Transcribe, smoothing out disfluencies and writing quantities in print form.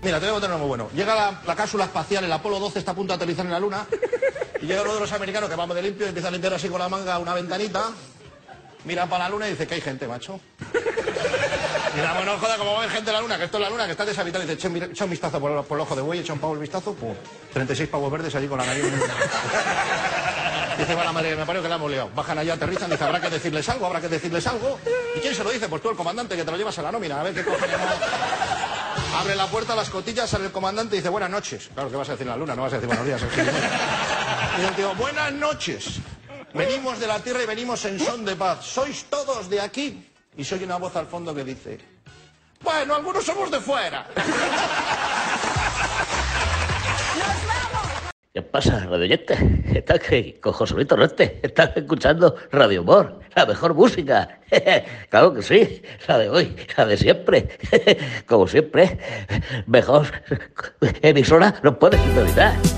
Mira, te voy a contar uno muy bueno. Llega la cápsula espacial, el Apolo 12 está a punto de aterrizar en la Luna, y llega uno de los americanos que vamos de limpio y empieza a limpiar así con la manga una ventanita, mira para la Luna y dice que hay gente, macho. Mira, bueno, joda, como va a haber gente en la Luna, que esto es la Luna, que está deshabitada. Y dice, echa un vistazo por el ojo de buey, echa un pavo el vistazo, pum, 36 pavos verdes allí con la nariz. Dice, va la madre, me parece que la hemos liado. Bajan allá, aterrizan, dice, habrá que decirles algo, habrá que decirles algo. ¿Y quién se lo dice? Pues tú, el comandante, que te lo llevas a la nómina, a ver qué cojones. Abre la puerta, las cotillas, sale el comandante y dice, buenas noches. Claro, ¿qué vas a decir en la Luna? No vas a decir buenos días. Y el tío, buenas noches. Venimos de la Tierra y venimos en son de paz. ¿Sois todos de aquí? Y se oye una voz al fondo que dice, bueno, algunos somos de fuera. ¿Qué pasa, radioyente? Estás que con José Luis Torrente. Estás escuchando Radio Humor, la mejor música. Claro que sí, la de hoy, la de siempre. Como siempre, mejor emisora no puedes sintonizar.